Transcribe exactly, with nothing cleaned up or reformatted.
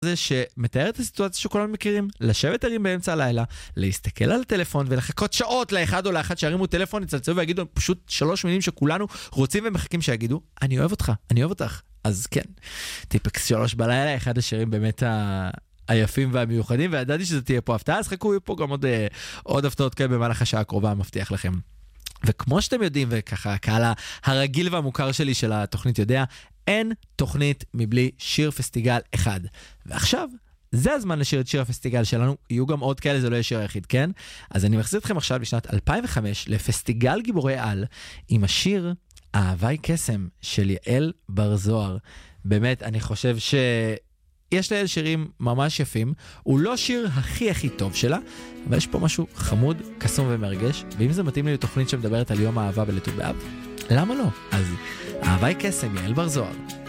זה שמתאר את הסיטואציה שכולנו מכירים, לשבת ערים באמצע הלילה, להסתכל על הטלפון ולחכות שעות לאחד או לאחד שירימו טלפון, יצלצלו ויגידו פשוט שלוש מילים שכולנו רוצים ומחכים שיגידו, אני אוהב אותך, אני אוהב אותך. אז כן, טיפקס שלוש בלילה, אחד השירים באמת ה... היפים והמיוחדים, וידעתי שזה תהיה פה הפתעה, אז חכו פה גם עוד, עוד הפתעות כאלה במהלך השעה הקרובה, מבטיח לכם. וכמו שאתם יודעים, וככה הקהל הרגיל והמוכר שלי של התוכנית יודע, אין תוכנית מבלי שיר פסטיגל אחד. ועכשיו, זה הזמן לשיר את שיר הפסטיגל שלנו, יהיו גם עוד כאלה, זה לא יהיה שיר היחיד, כן? אז אני מחזיר אתכם עכשיו לשנת אלפיים וחמש, לפסטיגל גיבורי על, עם השיר אהבי קסם של יעל בר זוהר. באמת, אני חושב ש... יש לה שירים ממש יפים, הוא לא שיר הכי הכי טוב שלה, אבל יש פה משהו חמוד, קסום ומרגש, ואם זה מתאים לי לתוכנית שמדברת על יום האהבה בלט"ו באב, למה לא? אז אהבי קסם, יעל בר זוהר.